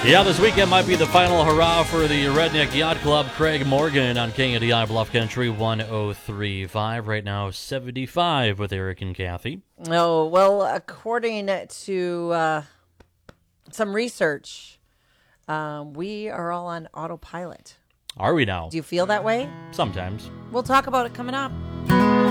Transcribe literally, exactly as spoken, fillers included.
Yeah, this weekend might be the final hurrah for the Redneck Yacht Club. Craig Morgan on K N D I Bluff Country one oh three point five. Right now, seventy-five with Eric and Kathy. Oh, well, according to uh, some research, um, we are all on autopilot. Are we now? Do you feel that way? Sometimes. We'll talk about it coming up.